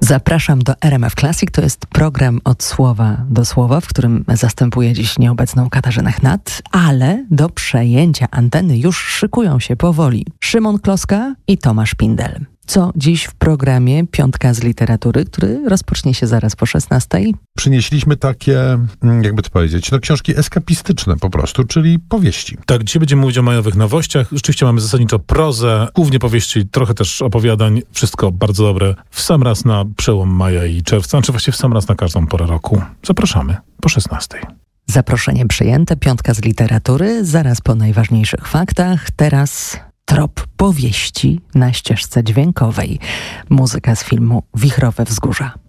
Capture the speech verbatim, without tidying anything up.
Zapraszam do R M F Classic. To jest program od słowa do słowa, w którym zastępuję dziś nieobecną Katarzynę Chnat, ale do przejęcia anteny już szykują się powoli Szymon Kloska i Tomasz Pindel. Co dziś w programie Piątka z literatury, który rozpocznie się zaraz po szesnastej? Przynieśliśmy takie, jakby to powiedzieć, no książki eskapistyczne po prostu, czyli powieści. Tak, dzisiaj będziemy mówić o majowych nowościach. Rzeczywiście mamy zasadniczo prozę, głównie powieści, trochę też opowiadań. Wszystko bardzo dobre w sam raz na przełom maja i czerwca, czy właściwie w sam raz na każdą porę roku. Zapraszamy po szesnastej. Zaproszenie przyjęte, Piątka z literatury, zaraz po najważniejszych faktach. Teraz trop powieści na ścieżce dźwiękowej. Muzyka z filmu Wichrowe Wzgórza.